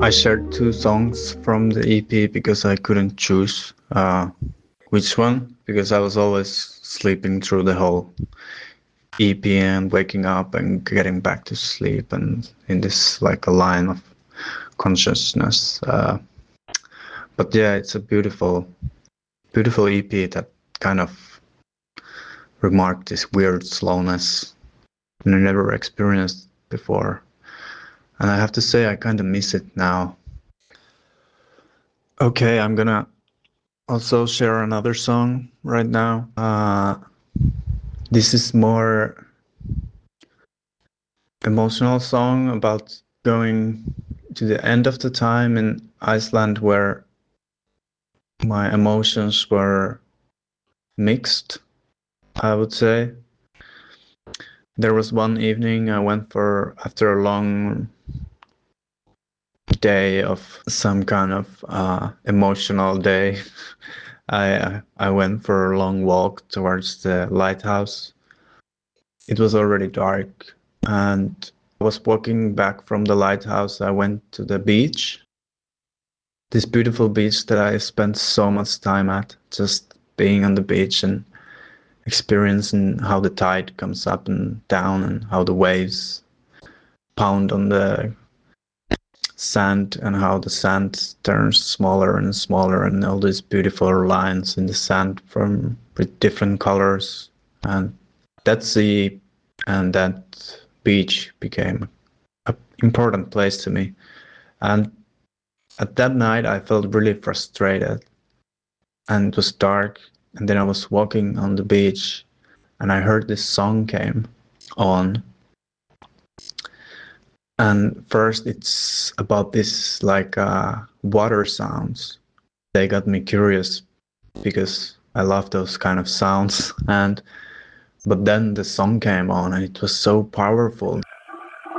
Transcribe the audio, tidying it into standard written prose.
I shared two songs from the EP because I couldn't choose which one, because I was always sleeping through the whole EP and waking up and getting back to sleep and in this like a line of consciousness. But yeah, it's a beautiful EP that kind of remarked this weird slowness I never experienced before. And I have to say, I kind of miss it now. Okay, I'm gonna also share another song right now. This is more emotional song about going to the end of the time in Iceland where my emotions were mixed, I would say. There was one evening I went for, after a long day of some kind of emotional day, I went for a long walk towards the lighthouse. It was already dark, and I was walking back from the lighthouse. I went to the beach, this beautiful beach that I spent so much time at, just being on the beach and experiencing how the tide comes up and down and how the waves pound on the sand and how the sand turns smaller and smaller and all these beautiful lines in the sand from with different colors. And that sea and that beach became an important place to me. And at that night I felt really frustrated, and it was dark, and then I was walking on the beach and I heard this song came on. And first it's about this like water sounds. They got me curious because I love those kind of sounds. But then the song came on and it was so powerful.